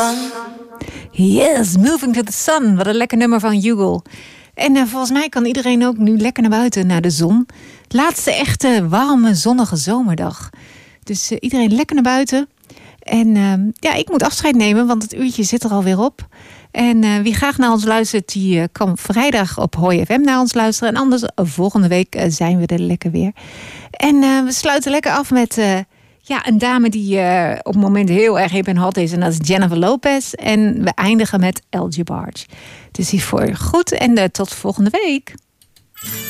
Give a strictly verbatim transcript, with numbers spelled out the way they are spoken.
fun. Yes, Moving to the Sun. Wat een lekker nummer van Hugo. En uh, volgens mij kan iedereen ook nu lekker naar buiten, naar de zon. Laatste echte warme, zonnige zomerdag. Dus uh, iedereen lekker naar buiten. En uh, ja, ik moet afscheid nemen, want het uurtje zit er alweer op. En uh, wie graag naar ons luistert, die uh, kan vrijdag op Hoi F M naar ons luisteren. En anders, uh, volgende week uh, zijn we er lekker weer. En uh, we sluiten lekker af met uh, ja, een dame die uh, op het moment heel erg hip en hot is. En dat is Jennifer Lopez. En we eindigen met L J Barge. Dus hiervoor goed en uh, tot volgende week.